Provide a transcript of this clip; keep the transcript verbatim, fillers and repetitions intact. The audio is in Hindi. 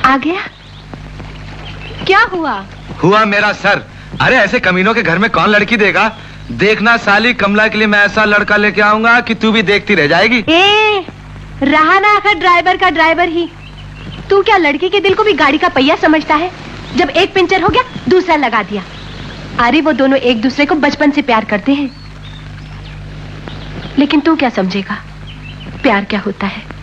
आ गया? क्या हुआ? हुआ मेरा सर। अरे ऐसे कमीनों के घर में कौन लड़की देगा? देखना साली, कमला के लिए मैं ऐसा लड़का लेके आऊंगा कि तू भी देखती रह जाएगी। ए, रहा ना आखिर ड्राइवर का ड्राइवर ही। तू क्या लड़की के दिल को भी गाड़ी का पहिया समझता है? जब एक पंचर हो गया दूसरा लगा दिया। अरे वो दोनों एक दूसरे को बचपन से प्यार करते हैं, लेकिन तू क्या समझेगा प्यार क्या होता है?